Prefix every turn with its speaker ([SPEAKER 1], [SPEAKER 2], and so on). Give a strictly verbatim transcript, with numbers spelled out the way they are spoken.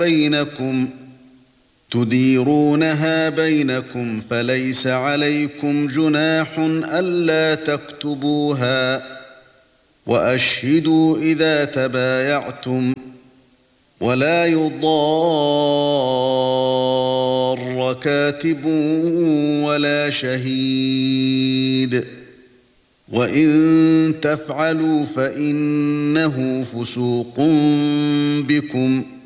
[SPEAKER 1] بينكم تديرونها بينكم فليس عليكم جناح ألا تكتبوها وأشهدوا إذا تبايعتم ولا يضار كاتب ولا شهيد وإن تفعلوا فإنه فسوق بكم